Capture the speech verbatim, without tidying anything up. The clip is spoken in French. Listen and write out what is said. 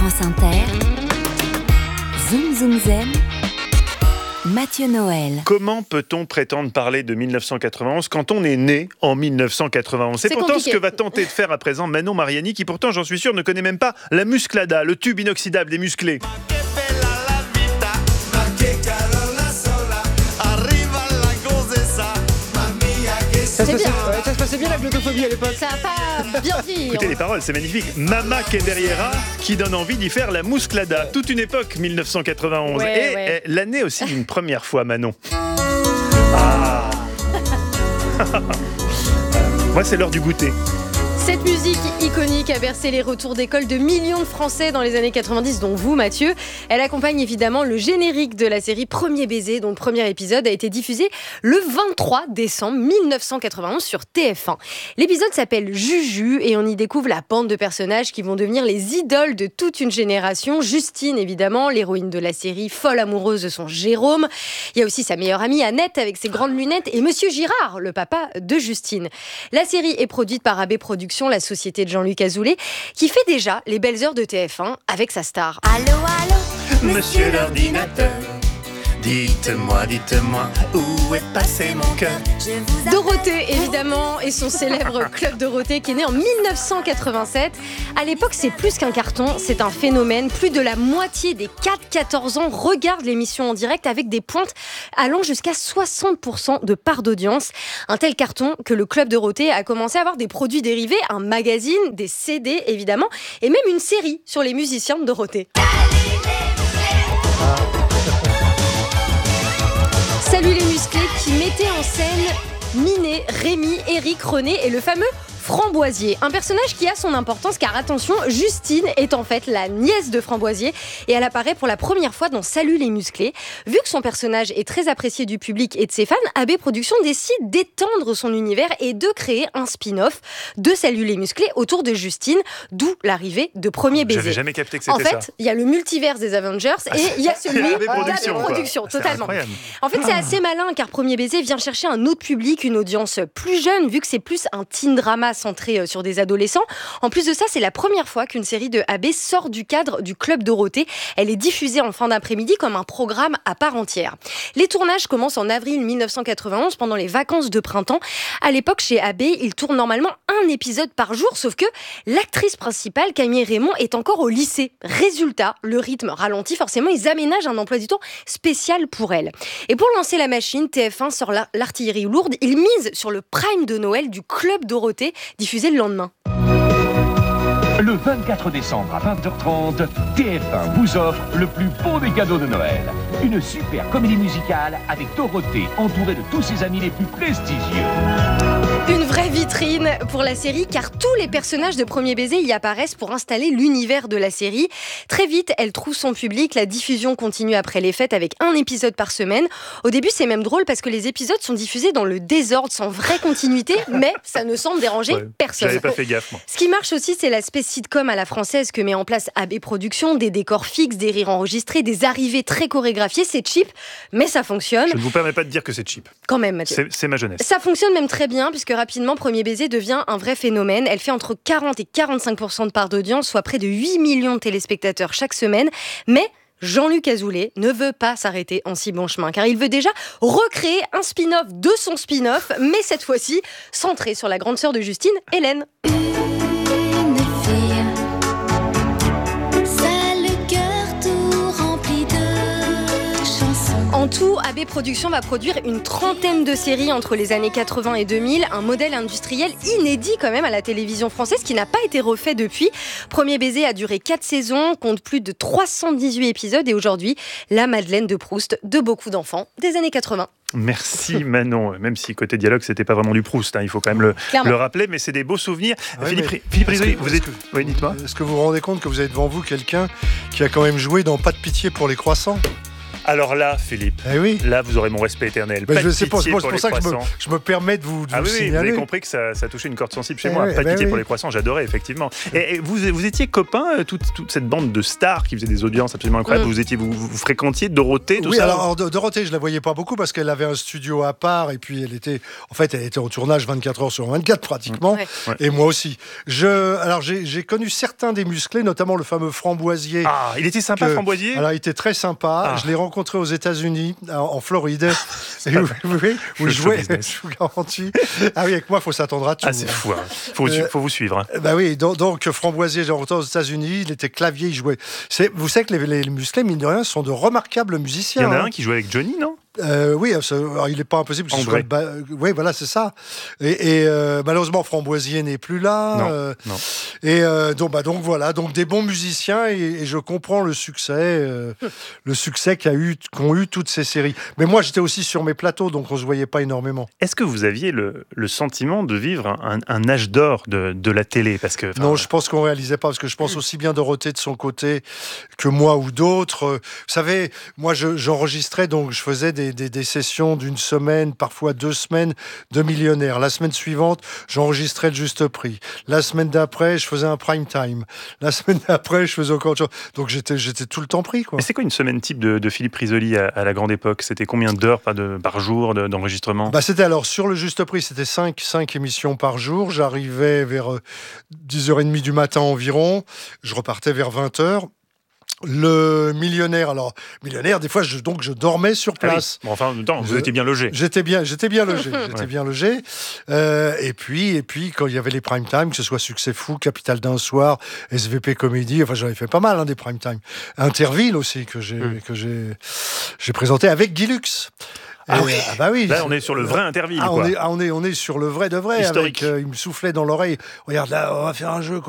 France Inter, Zoom Zoom Zen, Mathieu Noël. Comment peut-on prétendre parler de mille neuf cent quatre-vingt-onze quand on est né en mille neuf cent quatre-vingt-onze ? C'est, C'est pourtant compliqué. Ce que va tenter de faire à présent Manon Mariani, qui pourtant, j'en suis sûr, ne connaît même pas la musclada, le tube inoxydable des musclés. Ça se, passait, ouais, ça se passait bien la glottophobie à l'époque. Ça n'a pas bien dit. Écoutez les paroles, c'est magnifique. Mama que derriera, qui donne envie d'y faire la musclada. Toute une époque, mille neuf cent quatre-vingt-onze. Ouais, et, ouais. et l'année aussi d'une première fois, Manon. Ah. Moi, c'est l'heure du goûter. Cette musique iconique a bercé les retours d'école de millions de Français dans les années quatre-vingt-dix, dont vous, Mathieu. Elle accompagne évidemment le générique de la série Premier baiser, dont le premier épisode a été diffusé le vingt-trois décembre mille neuf cent quatre-vingt-onze sur T F un. L'épisode s'appelle Juju et on y découvre la bande de personnages qui vont devenir les idoles de toute une génération. Justine, évidemment, l'héroïne de la série, folle amoureuse de son Jérôme. Il y a aussi sa meilleure amie Annette avec ses grandes lunettes et Monsieur Girard, le papa de Justine. La série est produite par A B Productions, la société de Jean-Luc Azoulay, qui fait déjà les belles heures de T F un avec sa star. Allô, allô, Monsieur l'ordinateur, dites-moi, dites-moi, où est passé mon cœur ? Dorothée, évidemment, et son célèbre Club Dorothée qui est né en mille neuf cent quatre-vingt-sept. À l'époque, c'est plus qu'un carton, c'est un phénomène. Plus de la moitié des quatre à quatorze ans regardent l'émission en direct avec des pointes allant jusqu'à soixante pour cent de part d'audience. Un tel carton que le Club Dorothée a commencé à avoir des produits dérivés, un magazine, des C D évidemment, et même une série sur les musiciens de Dorothée. Salut les musclés qui mettaient en scène Minet, Rémi, Eric, René et le fameux Framboisier. Un personnage qui a son importance car attention, Justine est en fait la nièce de Framboisier et elle apparaît pour la première fois dans Salut les musclés. Vu que son personnage est très apprécié du public et de ses fans, A B Productions décide d'étendre son univers et de créer un spin-off de Salut les musclés autour de Justine, d'où l'arrivée de Premier baiser. J'avais jamais capté que c'était ça. En fait, ça. il y a le multiverse des Avengers et il y a celui d'A B Productions, d'A B Productions, totalement. En fait, Ah. c'est assez malin car Premier baiser vient chercher un autre public, une audience plus jeune, vu que c'est plus un teen drama centré sur des adolescents. En plus de ça, c'est la première fois qu'une série de A B sort du cadre du Club Dorothée. Elle est diffusée en fin d'après-midi comme un programme à part entière. Les tournages commencent en avril mille neuf cent quatre-vingt-onze pendant les vacances de printemps. À l'époque, chez A B, ils tournent normalement un épisode par jour, sauf que l'actrice principale, Camille Raymond, est encore au lycée. Résultat, le rythme ralentit. Forcément, ils aménagent un emploi du temps spécial pour elle. Et pour lancer la machine, T F un sort l'artillerie lourde. Il mise sur le prime de Noël du Club Dorothée, diffusé le lendemain. Le vingt-quatre décembre à vingt heures trente, T F un vous offre le plus beau des cadeaux de Noël. Une super comédie musicale avec Dorothée, entourée de tous ses amis les plus prestigieux. Une vraie vitrine pour la série car tous les personnages de Premier baiser y apparaissent pour installer l'univers de la série. Très vite, elle trouve son public. La diffusion continue après les fêtes avec un épisode par semaine. Au début, c'est même drôle parce que les épisodes sont diffusés dans le désordre sans vraie continuité, mais ça ne semble déranger ouais, personne. J'avais pas fait gaffe, moi. Ce qui marche aussi, c'est l'aspect sitcom à la française que met en place A B Productions, des décors fixes, des rires enregistrés, des arrivées très chorégraphiées. C'est cheap, mais ça fonctionne. Je ne vous permets pas de dire que c'est cheap. Quand même, Mathieu. C'est, c'est ma jeunesse. Ça fonctionne même très bien puisque rapidement, Premier baiser devient un vrai phénomène. Elle fait entre quarante et quarante-cinq pour cent de part d'audience, soit près de huit millions de téléspectateurs chaque semaine. Mais Jean-Luc Azoulay ne veut pas s'arrêter en si bon chemin, car il veut déjà recréer un spin-off de son spin-off, mais cette fois-ci centré sur la grande sœur de Justine, Hélène. En tout, A B Productions va produire une trentaine de séries entre les années quatre-vingts et deux mille, un modèle industriel inédit quand même à la télévision française qui n'a pas été refait depuis. Premier baiser a duré quatre saisons, compte plus de trois cent dix-huit épisodes et aujourd'hui, la Madeleine de Proust de beaucoup d'enfants des années quatre-vingts. Merci Manon, même si côté dialogue c'était pas vraiment du Proust, hein, il faut quand même le, le rappeler, mais c'est des beaux souvenirs. Ouais, Philippe, mais Philippe Risoli, que, vous êtes... Que, oui, dites-moi. Est-ce que vous vous rendez compte que vous avez devant vous quelqu'un qui a quand même joué dans Pas de pitié pour les croissants ? Alors là, Philippe, eh oui. là, vous aurez mon respect éternel. Ben Pas je de sais pas, c'est pitié pour, pour ça les que je me, croissants. je me permets de vous, de Ah vous oui, oui, vous signaler. avez compris que ça, ça touchait une corde sensible chez Eh moi. ouais, Pas de ben pitié oui. pour les croissants, j'adorais, effectivement. Et, et vous, vous étiez copains, euh, toute, toute cette bande de stars qui faisaient des audiences absolument incroyables. Mm. Vous, étiez, vous, vous fréquentiez Dorothée, tout Oui, ça alors, alors, Dorothée, je la voyais pas beaucoup parce qu'elle avait un studio à part et puis elle était, en fait, elle était au tournage vingt-quatre heures sur vingt-quatre pratiquement. Ouais. Ouais. Et moi aussi. Je, alors j'ai, j'ai connu certains des musclés, notamment le fameux Framboisier. Ah, il était sympa, que- Framboisier. Alors, il était très sympa. Ah. Je l'ai rencontré aux États-Unis, en, en Floride, et où, où- où Le il show jouait. business. Je vous garantis. Ah oui, avec moi, il faut s'attendre à tout. Ah, c'est hein. fou. Hein. Faut, Euh, faut vous suivre. Hein. Bah oui, donc, donc Framboisier, j'ai rencontré aux États-Unis. Il était clavier, il jouait. C'est, vous savez que les, les, les musclés, mine de rien, sont de remarquables Il musiciens. y en a hein. un qui jouait avec Johnny, non Euh, oui, ça- alors, il n'est pas impossible que ce André. soit le ba- Oui, voilà, c'est ça. Et, et, euh, malheureusement, Framboisier n'est plus là. Non, euh, non. Et euh, donc, bah, donc voilà, donc des bons musiciens et, et je comprends le succès, euh, le succès qu'a eu, qu'ont eu toutes ces séries. Mais moi, j'étais aussi sur mes plateaux, donc on se voyait pas énormément. Est-ce que vous aviez le, le sentiment de vivre un, un âge d'or de, de la télé Parce que, enfin, Non, je pense qu'on réalisait pas, parce que je pense aussi bien Dorothée de son côté que moi ou d'autres. Euh, Vous savez, moi, je- j'enregistrais, donc je faisais des, des, des sessions d'une semaine, parfois deux semaines de millionnaires. La semaine suivante, j'enregistrais le juste prix. La semaine d'après, je faisais un prime time. La semaine d'après, je faisais encore autre chose. Donc j'étais, j'étais tout le temps pris, quoi. Mais c'est quoi une semaine type de, de Philippe Risoli à, à la grande époque C'était combien d'heures par, de, par jour de- d'enregistrement Bah, c'était alors sur le juste prix, c'était cinq émissions par jour. J'arrivais vers euh, dix heures trente du matin environ. Je repartais vers vingt heures. Le millionnaire, alors millionnaire, des fois, je, donc je dormais sur Ah oui. place. Bon, enfin, en même temps, vous Je- étiez bien logé. J'étais bien, j'étais bien logé, j'étais Ouais. bien logé. Euh, et puis, et puis, quand il y avait les prime time, que ce soit Succès Fou, Capital d'un soir, S V P Comédie, enfin, j'en avais fait pas mal hein, des prime time. Interville aussi que j'ai Mm. que j'ai j'ai présenté avec Guy Lux. Ah Et, oui. ah bah oui. Là, on est sur le vrai Interville. Ah, on quoi. est, ah, on est, on est sur le vrai de vrai. Historique. Avec, euh, il me soufflait dans l'oreille. Regarde là, on va faire un jeu.